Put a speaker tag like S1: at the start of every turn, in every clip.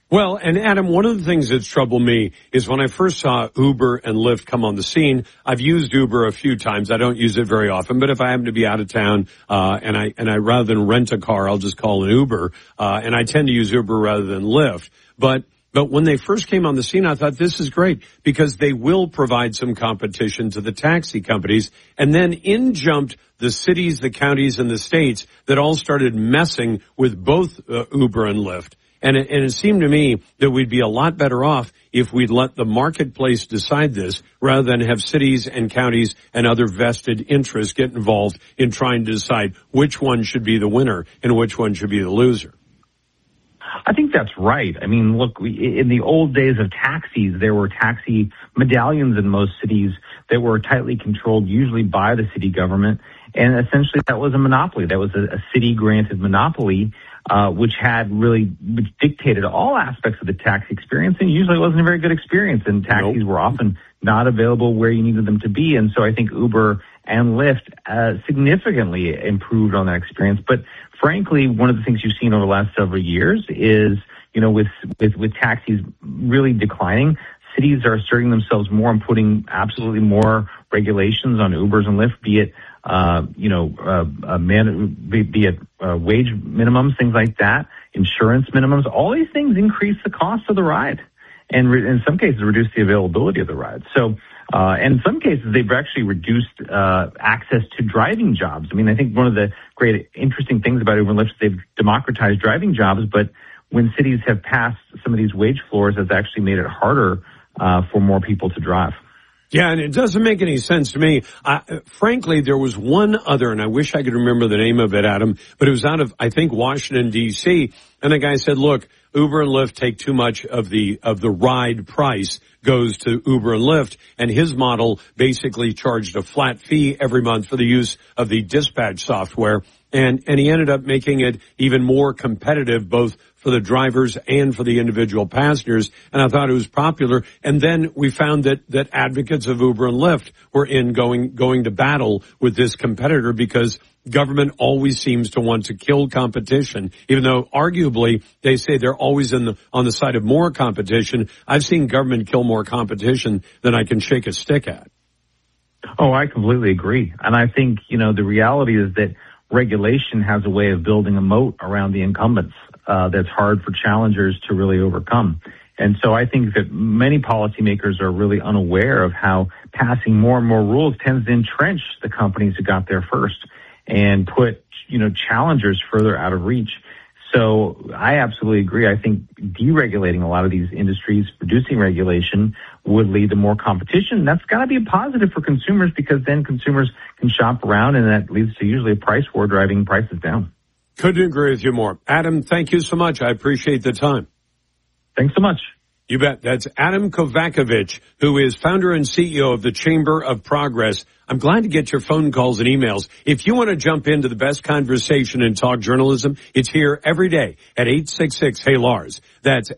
S1: Well, and Adam, one of the things that's troubled me is when I first saw Uber and Lyft come on the scene. I've used Uber a few times. I don't use it very often, but if I happen to be out of town, and I rather than rent a car, I'll just call an Uber. And I tend to use Uber rather than Lyft. But when they first came on the scene, I thought this is great because they will provide some competition to the taxi companies. And then in jumped the cities, the counties, and the states that all started messing with both Uber and Lyft. And it seemed to me that we'd be a lot better off if we'd let the marketplace decide this rather than have cities and counties and other vested interests get involved in trying to decide which one should be the winner and which one should be the loser.
S2: I think that's right. I mean, look, in the old days of taxis, there were taxi medallions in most cities that were tightly controlled, usually by the city government. And essentially that was a monopoly. That was a city-granted monopoly, which dictated all aspects of the taxi experience. And usually it wasn't a very good experience. And taxis were often not available where you needed them to be. And so I think Uber and Lyft significantly improved on that experience. But frankly, one of the things you've seen over the last several years is, with taxis really declining, cities are asserting themselves more and putting absolutely more regulations on Ubers and Lyft, be it wage minimums, things like that, insurance minimums. All these things increase the cost of the ride, and in some cases reduce the availability of the ride. So, and in some cases they've actually reduced access to driving jobs. I mean, I think one of the great interesting things about Uber and Lyft is they've democratized driving jobs, but when cities have passed some of these wage floors, it's actually made it harder for more people to drive.
S1: Yeah, and it doesn't make any sense to me. Frankly, there was one other, and I wish I could remember the name of it, Adam, but it was out of, I think, Washington, D.C., and the guy said, look, Uber and Lyft take too much of the ride price goes to Uber and Lyft, and his model basically charged a flat fee every month for the use of the dispatch software, and he ended up making it even more competitive, both for the drivers and for the individual passengers, and I thought it was popular. And then we found that advocates of Uber and Lyft were going to battle with this competitor because government always seems to want to kill competition, even though arguably they say they're always on the side of more competition. I've seen government kill more competition than I can shake a stick at.
S2: Oh, I completely agree. And I think, the reality is that regulation has a way of building a moat around the incumbents that's hard for challengers to really overcome. And so I think that many policymakers are really unaware of how passing more and more rules tends to entrench the companies who got there first and put, challengers further out of reach. So I absolutely agree. I think deregulating a lot of these industries, reducing regulation, would lead to more competition. That's got to be a positive for consumers because then consumers can shop around, and that leads to usually a price war driving prices down.
S1: Couldn't agree with you more. Adam, thank you so much. I appreciate the time.
S2: Thanks so much.
S1: You bet. That's Adam Kovacevic, who is founder and CEO of the Chamber of Progress. I'm glad to get your phone calls and emails. If you want to jump into the best conversation in talk journalism, it's here every day at 866-HEY-LARS. That's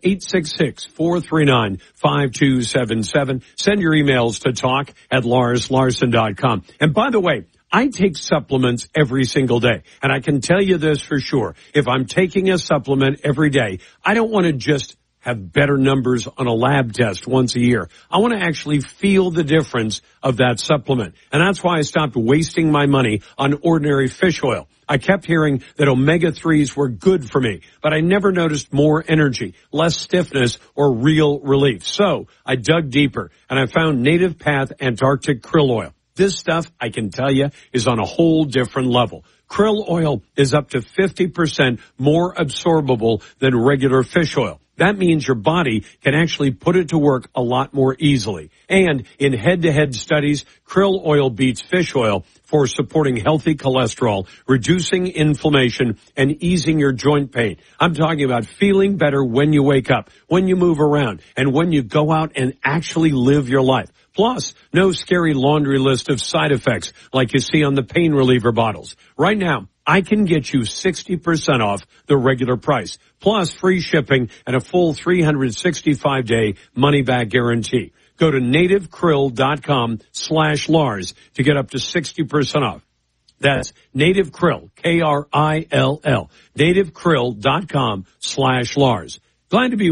S1: 866-439-5277. Send your emails to talk@LarsLarson.com. And by the way, I take supplements every single day, and I can tell you this for sure. If I'm taking a supplement every day, I don't want to just have better numbers on a lab test once a year. I want to actually feel the difference of that supplement. And that's why I stopped wasting my money on ordinary fish oil. I kept hearing that omega-3s were good for me, but I never noticed more energy, less stiffness, or real relief. So I dug deeper, and I found Native Path Antarctic Krill Oil. This stuff, I can tell you, is on a whole different level. Krill oil is up to 50% more absorbable than regular fish oil. That means your body can actually put it to work a lot more easily. And in head-to-head studies, krill oil beats fish oil for supporting healthy cholesterol, reducing inflammation, and easing your joint pain. I'm talking about feeling better when you wake up, when you move around, and when you go out and actually live your life. Plus, no scary laundry list of side effects like you see on the pain reliever bottles. Right now, I can get you 60% off the regular price, plus free shipping and a full 365-day money-back guarantee. Go to nativekrill.com/Lars to get up to 60% off. That's Native Krill, Krill, nativekrill.com/Lars. Glad to be